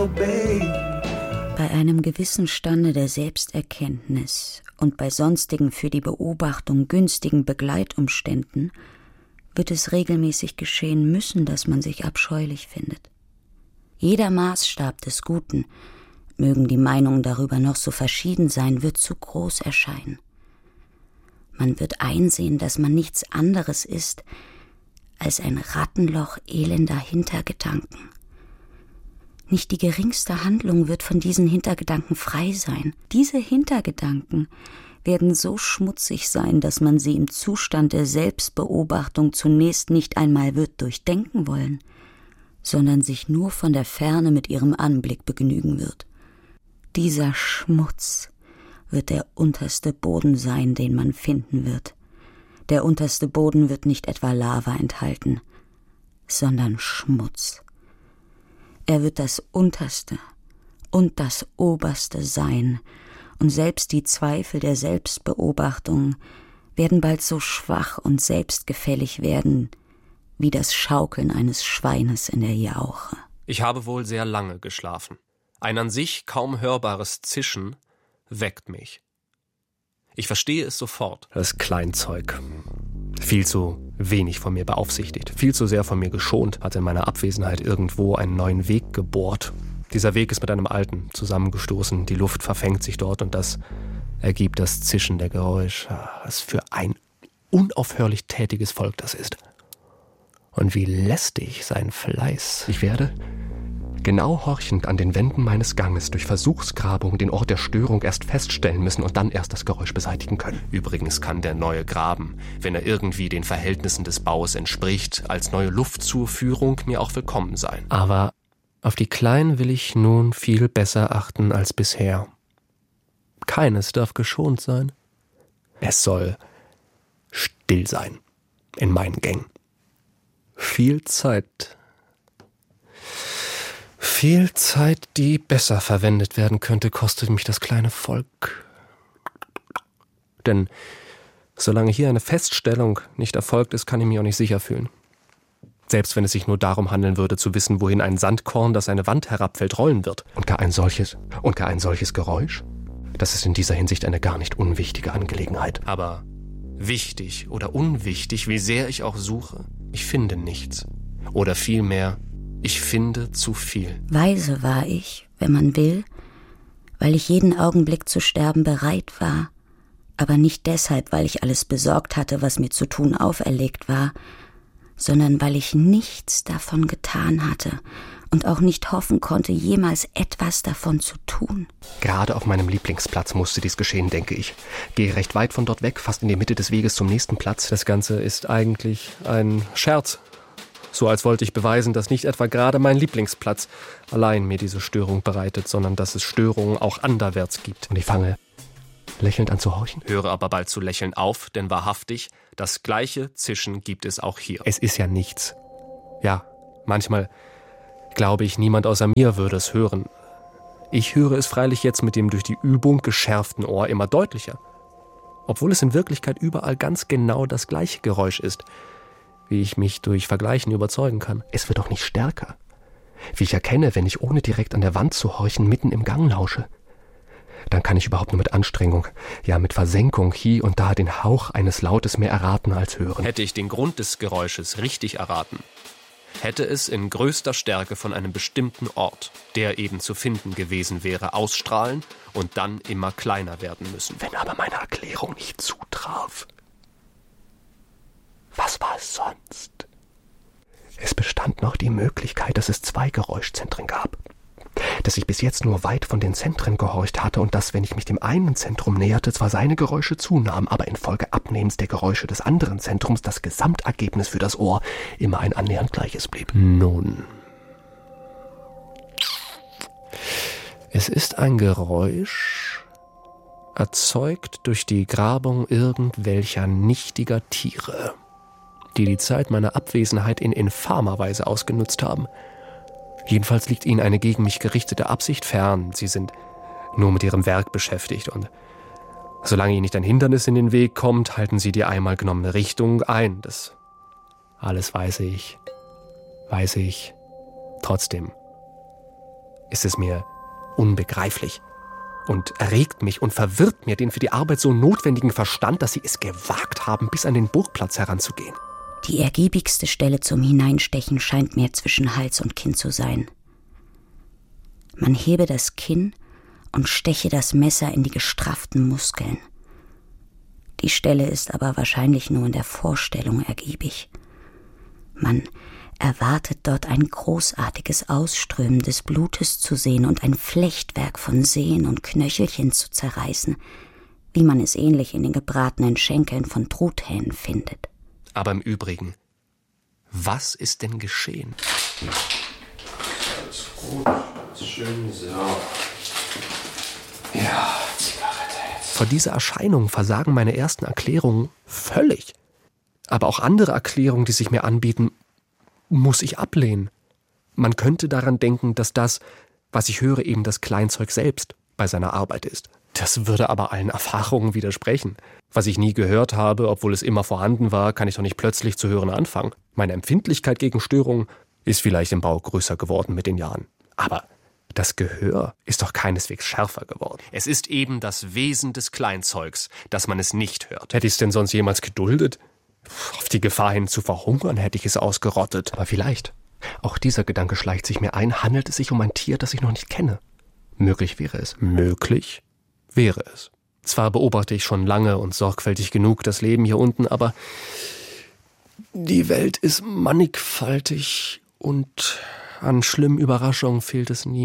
obey. Bei einem gewissen Stande der Selbsterkenntnis und bei sonstigen für die Beobachtung günstigen Begleitumständen wird es regelmäßig geschehen müssen, dass man sich abscheulich findet. Jeder Maßstab des Guten, mögen die Meinungen darüber noch so verschieden sein, wird zu groß erscheinen. Man wird einsehen, dass man nichts anderes ist als ein Rattenloch elender Hintergedanken. Nicht die geringste Handlung wird von diesen Hintergedanken frei sein. Diese Hintergedanken werden so schmutzig sein, dass man sie im Zustand der Selbstbeobachtung zunächst nicht einmal wird durchdenken wollen, sondern sich nur von der Ferne mit ihrem Anblick begnügen wird. Dieser Schmutz wird der unterste Boden sein, den man finden wird. Der unterste Boden wird nicht etwa Lava enthalten, sondern Schmutz. Er wird das Unterste und das Oberste sein, und selbst die Zweifel der Selbstbeobachtung werden bald so schwach und selbstgefällig werden, wie das Schaukeln eines Schweines in der Jauche. Ich habe wohl sehr lange geschlafen. Ein an sich kaum hörbares Zischen weckt mich. Ich verstehe es sofort. Das Kleinzeug. Viel zu wenig von mir beaufsichtigt, viel zu sehr von mir geschont, hat in meiner Abwesenheit irgendwo einen neuen Weg gebohrt. Dieser Weg ist mit einem alten zusammengestoßen, die Luft verfängt sich dort und das ergibt das Zischen der Geräusche. Was für ein unaufhörlich tätiges Volk das ist. Und wie lästig sein Fleiß. Ich werde, genau horchend an den Wänden meines Ganges, durch Versuchsgrabung den Ort der Störung erst feststellen müssen und dann erst das Geräusch beseitigen können. Übrigens kann der neue Graben, wenn er irgendwie den Verhältnissen des Baues entspricht, als neue Luftzuführung mir auch willkommen sein. Aber auf die Kleinen will ich nun viel besser achten als bisher. Keines darf geschont sein. Es soll still sein in meinen Gängen. Viel Zeit, die besser verwendet werden könnte, kostet mich das kleine Volk. Denn solange hier eine Feststellung nicht erfolgt ist, kann ich mich auch nicht sicher fühlen. Selbst wenn es sich nur darum handeln würde, zu wissen, wohin ein Sandkorn, das eine Wand herabfällt, rollen wird. Und gar ein solches Geräusch? Das ist in dieser Hinsicht eine gar nicht unwichtige Angelegenheit. Aber wichtig oder unwichtig, wie sehr ich auch suche, ich finde nichts. Oder vielmehr, ich finde zu viel. Weise war ich, wenn man will, weil ich jeden Augenblick zu sterben bereit war, aber nicht deshalb, weil ich alles besorgt hatte, was mir zu tun auferlegt war, sondern weil ich nichts davon getan hatte und auch nicht hoffen konnte, jemals etwas davon zu tun. Gerade auf meinem Lieblingsplatz musste dies geschehen, denke ich. Gehe recht weit von dort weg, fast in die Mitte des Weges zum nächsten Platz. Das Ganze ist eigentlich ein Scherz. So als wollte ich beweisen, dass nicht etwa gerade mein Lieblingsplatz allein mir diese Störung bereitet, sondern dass es Störungen auch anderwärts gibt. Und ich fange lächelnd an zu horchen. Höre aber bald zu lächeln auf, denn wahrhaftig, das gleiche Zischen gibt es auch hier. Es ist ja nichts. Ja, manchmal glaube ich, niemand außer mir würde es hören. Ich höre es freilich jetzt mit dem durch die Übung geschärften Ohr immer deutlicher. Obwohl es in Wirklichkeit überall ganz genau das gleiche Geräusch ist, wie ich mich durch Vergleichen überzeugen kann. Es wird doch nicht stärker. Wie ich erkenne, wenn ich ohne direkt an der Wand zu horchen mitten im Gang lausche. Dann kann ich überhaupt nur mit Anstrengung, ja mit Versenkung hier und da den Hauch eines Lautes mehr erraten als hören. Hätte ich den Grund des Geräusches richtig erraten, hätte es in größter Stärke von einem bestimmten Ort, der eben zu finden gewesen wäre, ausstrahlen und dann immer kleiner werden müssen. Wenn aber meine Erklärung nicht zutraf, was war es sonst? Es bestand noch die Möglichkeit, dass es 2 Geräuschzentren gab. Dass ich bis jetzt nur weit von den Zentren gehorcht hatte und dass, wenn ich mich dem einen Zentrum näherte, zwar seine Geräusche zunahmen, aber infolge Abnehmens der Geräusche des anderen Zentrums das Gesamtergebnis für das Ohr immer ein annähernd gleiches blieb. Nun, es ist ein Geräusch, erzeugt durch die Grabung irgendwelcher nichtiger Tiere, die die Zeit meiner Abwesenheit in infamer Weise ausgenutzt haben. Jedenfalls liegt ihnen eine gegen mich gerichtete Absicht fern. Sie sind nur mit ihrem Werk beschäftigt und solange ihnen nicht ein Hindernis in den Weg kommt, halten sie die einmal genommene Richtung ein. Das alles weiß ich. Trotzdem ist es mir unbegreiflich und erregt mich und verwirrt mir den für die Arbeit so notwendigen Verstand, dass sie es gewagt haben, bis an den Burgplatz heranzugehen. Die ergiebigste Stelle zum Hineinstechen scheint mir zwischen Hals und Kinn zu sein. Man hebe das Kinn und steche das Messer in die gestrafften Muskeln. Die Stelle ist aber wahrscheinlich nur in der Vorstellung ergiebig. Man erwartet dort ein großartiges Ausströmen des Blutes zu sehen und ein Flechtwerk von Sehnen und Knöchelchen zu zerreißen, wie man es ähnlich in den gebratenen Schenkeln von Truthähnen findet. Aber im Übrigen, was ist denn geschehen? Alles gut, alles schön, so. Ja, Zigarette jetzt. Vor dieser Erscheinung versagen meine ersten Erklärungen völlig. Aber auch andere Erklärungen, die sich mir anbieten, muss ich ablehnen. Man könnte daran denken, dass das, was ich höre, eben das Kleinzeug selbst bei seiner Arbeit ist. Das würde aber allen Erfahrungen widersprechen. Was ich nie gehört habe, obwohl es immer vorhanden war, kann ich doch nicht plötzlich zu hören anfangen. Meine Empfindlichkeit gegen Störungen ist vielleicht im Bau größer geworden mit den Jahren. Aber das Gehör ist doch keineswegs schärfer geworden. Es ist eben das Wesen des Kleinzeugs, dass man es nicht hört. Hätte ich es denn sonst jemals geduldet? Auf die Gefahr hin zu verhungern hätte ich es ausgerottet. Aber vielleicht, auch dieser Gedanke schleicht sich mir ein, handelt es sich um ein Tier, das ich noch nicht kenne. Möglich wäre es. Möglich wäre es. Zwar beobachte ich schon lange und sorgfältig genug das Leben hier unten, aber die Welt ist mannigfaltig und an schlimmen Überraschungen fehlt es nie.